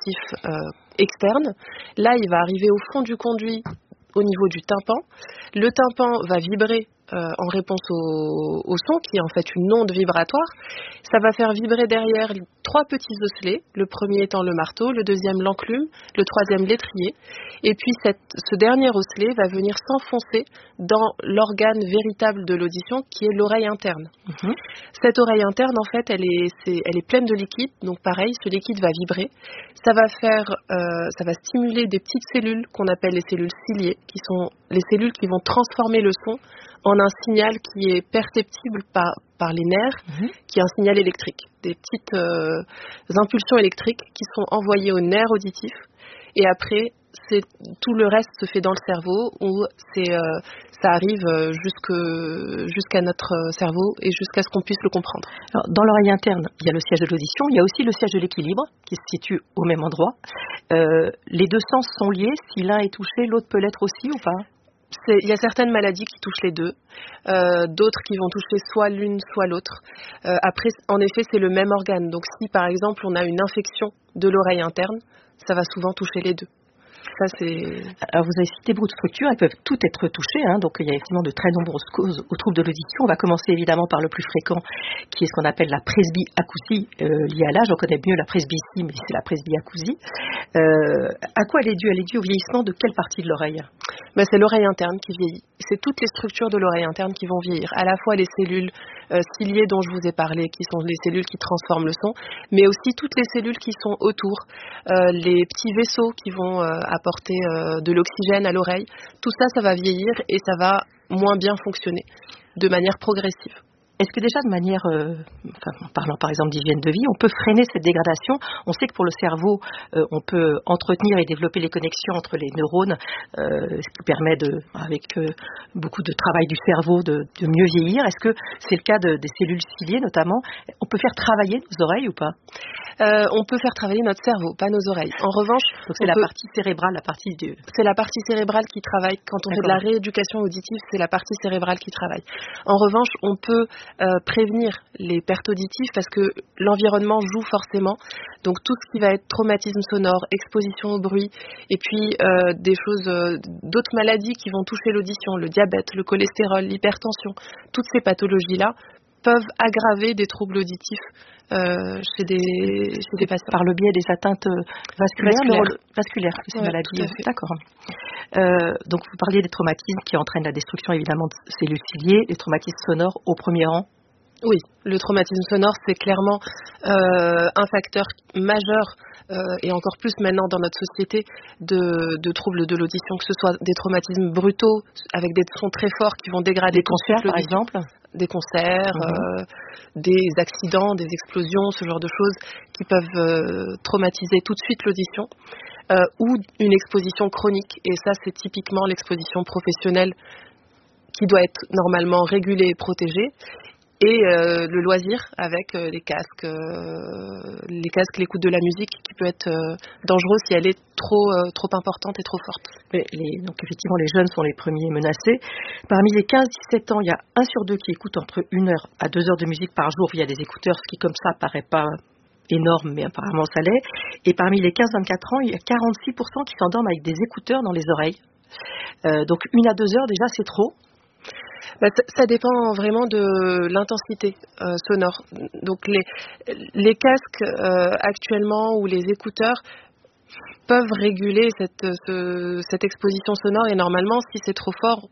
auditif externe. Là, il va arriver au fond du conduit au niveau du tympan. Le tympan va vibrer en réponse au son, qui est en fait une onde vibratoire. Ça va faire vibrer derrière 3 petits osselets, le premier étant le marteau, le deuxième l'enclume, le troisième l'étrier. Et puis ce dernier osselet va venir s'enfoncer dans l'organe véritable de l'audition, qui est l'oreille interne. Mmh. Cette oreille interne, en fait, elle est pleine de liquide, donc pareil, ce liquide va vibrer. Ça va stimuler des petites cellules qu'on appelle les cellules ciliées, qui sont les cellules qui vont transformer le son en un signal qui est perceptible par les nerfs, qui est un signal électrique. Des petites impulsions électriques qui sont envoyées aux nerfs auditifs. Et après, tout le reste se fait dans le cerveau, où ça arrive jusqu'à notre cerveau et jusqu'à ce qu'on puisse le comprendre. Alors, dans l'oreille interne, il y a le siège de l'audition, il y a aussi le siège de l'équilibre qui se situe au même endroit. Les deux sens sont liés, si l'un est touché, l'autre peut l'être aussi ou pas ? Il y a certaines maladies qui touchent les deux, d'autres qui vont toucher soit l'une, soit l'autre. Après, en effet, c'est le même organe. Donc si, par exemple, on a une infection de l'oreille interne, ça va souvent toucher les deux. Alors vous avez cité beaucoup de structures, elles peuvent toutes être touchées, donc il y a effectivement de très nombreuses causes aux troubles de l'audition. On va commencer évidemment par le plus fréquent, qui est ce qu'on appelle la presbyacousie liée à l'âge. On connaît mieux la presbytie, mais c'est la presbyacousie. À quoi elle est due ? Elle est due au vieillissement de quelle partie de l'oreille ? C'est l'oreille interne qui vieillit. C'est toutes les structures de l'oreille interne qui vont vieillir. À la fois les cellules ciliées dont je vous ai parlé, qui sont les cellules qui transforment le son, mais aussi toutes les cellules qui sont autour, les petits vaisseaux qui vont apporter de l'oxygène à l'oreille. Tout ça, ça va vieillir et ça va moins bien fonctionner de manière progressive. Est-ce que déjà de manière, en parlant par exemple d'hygiène de vie, on peut freiner cette dégradation ? On sait que pour le cerveau, on peut entretenir et développer les connexions entre les neurones, ce qui permet, avec beaucoup de travail du cerveau, de mieux vieillir. Est-ce que c'est le cas des cellules ciliées notamment ? On peut faire travailler nos oreilles ou pas ? On peut faire travailler notre cerveau, pas nos oreilles. En revanche, c'est la partie cérébrale, c'est la partie cérébrale qui travaille. Quand on fait de la rééducation auditive, c'est la partie cérébrale qui travaille. En revanche, on peut prévenir les pertes auditives parce que l'environnement joue forcément. Donc tout ce qui va être traumatisme sonore, exposition au bruit, et puis d'autres maladies qui vont toucher l'audition, le diabète, le cholestérol, l'hypertension, toutes ces pathologies-là peuvent aggraver des troubles auditifs chez des patients. Par le biais des atteintes vasculaires, ces ouais, maladies. D'accord. Donc vous parliez des traumatismes qui entraînent la destruction évidemment de cellules ciliées, les traumatismes sonores au premier rang. Oui, le traumatisme sonore, c'est clairement un facteur majeur et encore plus maintenant dans notre société de troubles de l'audition, que ce soit des traumatismes brutaux avec des sons très forts qui vont dégrader des cancers par exemple. Des concerts, des accidents, des explosions, ce genre de choses qui peuvent traumatiser tout de suite l'audition, ou une exposition chronique. Et ça, c'est typiquement l'exposition professionnelle qui doit être normalement régulée et protégée. Et le loisir avec les casques, l'écoute de la musique qui peut être dangereuse si elle est trop importante et trop forte. Donc effectivement, les jeunes sont les premiers menacés. Parmi les 15-17 ans, il y a 1 sur 2 qui écoute entre 1 heure à 2 heures de musique par jour via des écouteurs, ce qui comme ça paraît pas énorme, mais apparemment ça l'est. Et parmi les 15-24 ans, il y a 46% qui s'endorment avec des écouteurs dans les oreilles. Donc 1 à 2 heures, déjà, c'est trop. Ça dépend vraiment de l'intensité sonore. Donc les casques actuellement ou les écouteurs peuvent réguler cette exposition sonore et normalement si c'est trop fort,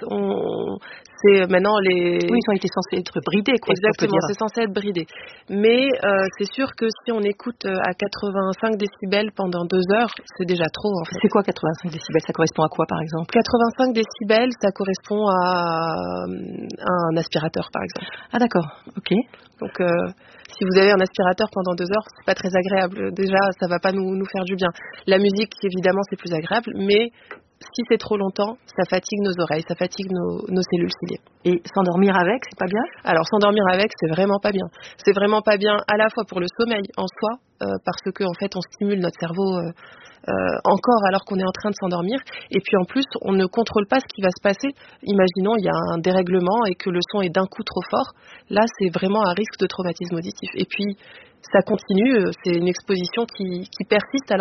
c'est maintenant Oui, ils ont été censés être bridés, quoi. Exactement, c'est censé être bridé. Mais c'est sûr que si on écoute à 85 décibels pendant 2 heures, c'est déjà trop en fait. C'est quoi 85 décibels ? Ça correspond à quoi par exemple ? 85 décibels, ça correspond à un aspirateur par exemple. Ah d'accord, ok. Donc si vous avez un aspirateur pendant 2 heures, c'est pas très agréable. Déjà, ça va pas nous faire du bien. La musique, évidemment, c'est plus agréable, mais si c'est trop longtemps, ça fatigue nos oreilles, ça fatigue nos cellules ciliées. Et s'endormir avec, c'est pas bien ? Alors s'endormir avec, c'est vraiment pas bien. C'est vraiment pas bien à la fois pour le sommeil en soi, parce que en fait on stimule notre cerveau encore alors qu'on est en train de s'endormir, et puis en plus on ne contrôle pas ce qui va se passer. Imaginons il y a un dérèglement et que le son est d'un coup trop fort, là c'est vraiment un risque de traumatisme auditif. Et puis ça continue, c'est une exposition qui persiste alors